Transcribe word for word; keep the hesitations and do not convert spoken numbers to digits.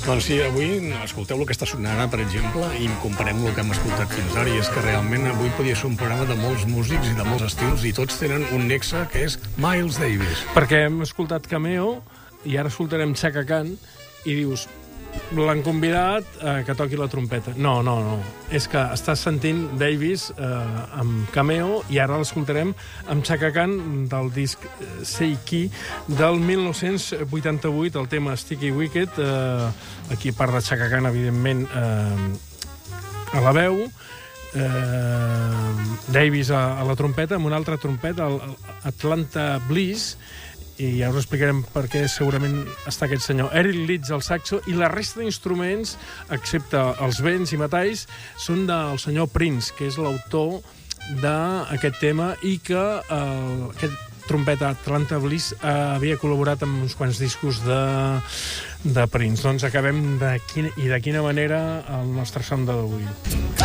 Doncs sí, avui escolteu el que està sonant ara, per exemple, i comparem el que hem escoltat fins ara, i és que realment avui podia ser un programa de molts músics i de molts estils, i tots tenen un nexe que és Miles Davis. Perquè hem escoltat Cameo i ara escoltarem Chaka Khan i dius, l'han convidat eh, que toqui la trompeta. No, no, no. És que estàs sentint Davis eh, amb Cameo i ara l'escoltarem amb Chaka Khan del disc eh, Say Key del mil nou-cents vuitanta-vuit, el tema Sticky Wicket. Eh, aquí a part de Chaka Khan, evidentment, eh, a la veu, eh, Davis a, a la trompeta, amb una altra trompeta, el, el Atlanta Bliss, i ja us explicarem per què segurament està aquest senyor. Eric Leeds al saxo, i la resta d'instruments, excepte els vents i metalls, són del senyor Prince, que és l'autor d'aquest tema i que eh, aquest trompeta Atlanta Bliss eh, havia col·laborat amb uns quants discos de, de Prince. Doncs acabem de quina, i de quina manera el nostre som d'avui.